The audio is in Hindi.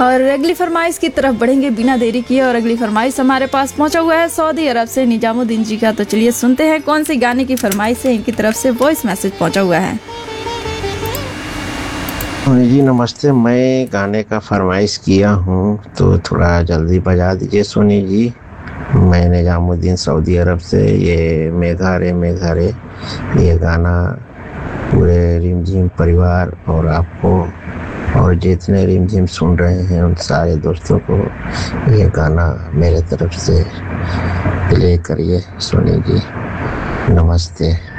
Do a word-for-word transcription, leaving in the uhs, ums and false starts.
और अगली फरमाइश की तरफ बढ़ेंगे बिना देरी किए। और अगली फरमाइश हमारे पास पहुंचा हुआ है सऊदी अरब से निजामुद्दीन जी का। तो चलिए सुनते हैं कौन सी गाने की फरमाइश है, इनकी तरफ से वॉइस मैसेज पहुंचा हुआ है। जी नमस्ते, मैं गाने का फरमाइश किया हूँ तो थोड़ा जल्दी बजा दीजिए सोनी जी। मैं निजामुद्दीन सऊदी अरब से। ये मेघा रे मेघा रे, ये गाना पूरे रिमझिम परिवार और आपको और जितने रिमझिम सुन रहे हैं उन सारे दोस्तों को ये गाना मेरे तरफ से प्ले करिए सोनी जी। नमस्ते।